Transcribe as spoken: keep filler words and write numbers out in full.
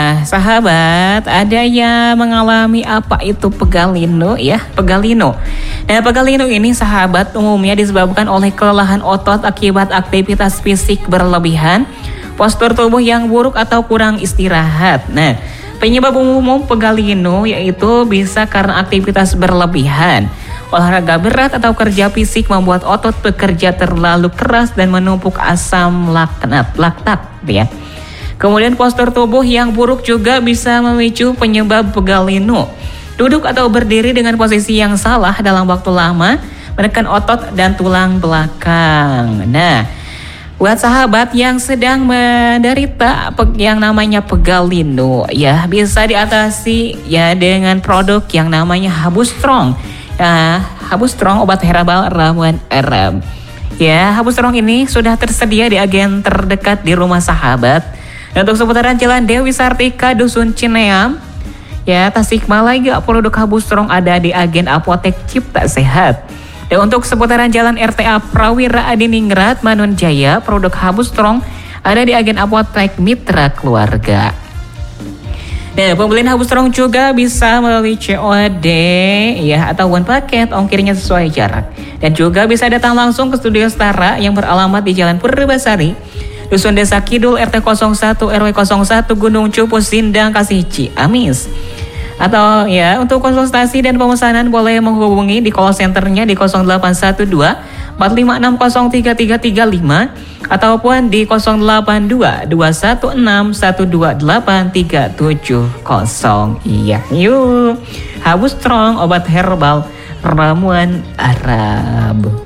Nah, sahabat, ada yang mengalami apa itu pegalino ya, pegalino. Nah, pegalino ini sahabat umumnya disebabkan oleh kelelahan otot akibat aktivitas fisik berlebihan, postur tubuh yang buruk atau kurang istirahat. Nah, penyebab umum pegalino yaitu bisa karena aktivitas berlebihan, olahraga berat atau kerja fisik membuat otot bekerja terlalu keras dan menumpuk asam laknat, laktat ya. Kemudian postur tubuh yang buruk juga bisa memicu penyebab pegalino. Duduk atau berdiri dengan posisi yang salah dalam waktu lama, menekan otot dan tulang belakang. Nah, buat sahabat yang sedang menderita yang namanya pegalino ya, bisa diatasi ya dengan produk yang namanya Habu Strong. Nah, Habu Strong obat herbal ramuan Arab. Ya, Habu Strong ini sudah tersedia di agen terdekat di rumah sahabat. Dan untuk seputaran Jalan Dewi Sartika, Dusun Cineam, ya Tasikmalaya, produk Habu Strong ada di agen Apotek Cipta Sehat. Dan untuk seputaran Jalan R T A Prawira Adiningrat, Manun Jaya, produk Habu Strong ada di agen Apotek Mitra Keluarga. Nah, pembelian Habu Strong juga bisa melalui C O D ya atau one paket, ongkirnya sesuai jarak. Dan juga bisa datang langsung ke Studio Setara yang beralamat di Jalan Purbasari, Dusun Desa Kidul, R T nol satu R W nol satu, Gunung Cupu, Sindang, Kasih Ciamis. Atau ya untuk konsultasi dan pemesanan boleh menghubungi di call centernya di nol delapan satu dua empat lima enam nol tiga tiga tiga lima ataupun di nol delapan dua dua satu enam satu dua delapan tiga tujuh nol. Iya, yuk. Habu Strong, obat herbal ramuan Arab.